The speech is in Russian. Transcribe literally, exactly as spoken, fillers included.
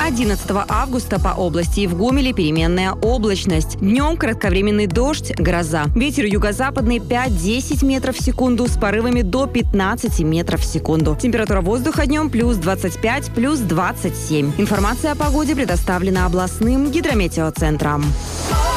одиннадцатого августа по области и в Гомеле переменная облачность. Днем кратковременный дождь, гроза. Ветер юго-западный пять-десять метров в секунду с порывами до пятнадцати метров в секунду. Температура воздуха днем плюс двадцать пять, плюс двадцать семь. Информация о погоде предоставлена областным гидрометеоцентром.